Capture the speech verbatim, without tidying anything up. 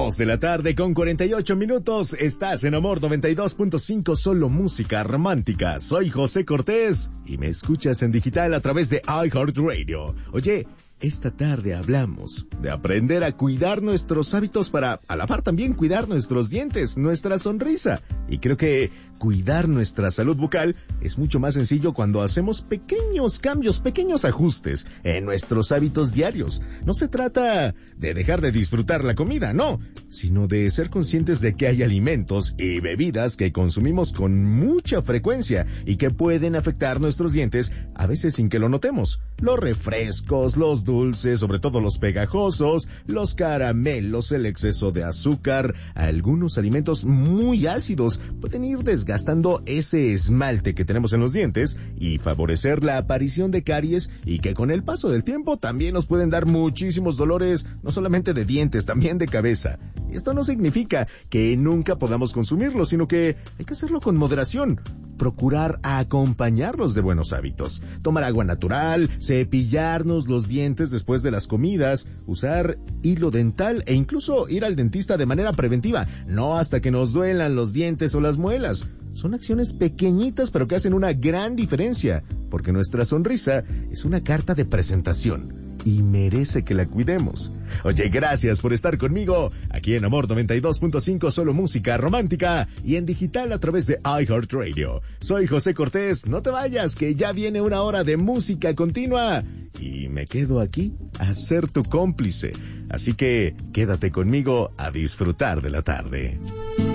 Dos de la tarde con cuarenta y ocho minutos. Estás en Amor noventa y dos punto cinco, solo música romántica. Soy José Cortés y me escuchas en digital a través de iHeartRadio. Oye, esta tarde hablamos de aprender a cuidar nuestros hábitos para, a la par, también cuidar nuestros dientes, nuestra sonrisa. Y creo que cuidar nuestra salud bucal es mucho más sencillo cuando hacemos pequeños cambios, pequeños ajustes en nuestros hábitos diarios. No se trata de dejar de disfrutar la comida, no, sino de ser conscientes de que hay alimentos y bebidas que consumimos con mucha frecuencia y que pueden afectar nuestros dientes, a veces sin que lo notemos. Los refrescos, los dulces, sobre todo los pegajosos, los caramelos, el exceso de azúcar, algunos alimentos muy ácidos pueden ir desgastando ese esmalte que tenemos en los dientes y favorecer la aparición de caries, y que con el paso del tiempo también nos pueden dar muchísimos dolores, no solamente de dientes, también de cabeza. Y esto no significa que nunca podamos consumirlos, sino que hay que hacerlo con moderación. Procurar acompañarlos de buenos hábitos. Tomar agua natural, cepillarnos los dientes después de las comidas, usar hilo dental e incluso ir al dentista de manera preventiva, no hasta que nos duelan los dientes o las muelas. Son acciones pequeñitas pero que hacen una gran diferencia, porque nuestra sonrisa es una carta de presentación y merece que la cuidemos. Oye, gracias por estar conmigo aquí en Amor noventa y dos punto cinco, solo música romántica, y en digital a través de iHeartRadio. Soy José Cortés, no te vayas, que ya viene una hora de música continua y me quedo aquí a ser tu cómplice. Así que quédate conmigo a disfrutar de la tarde.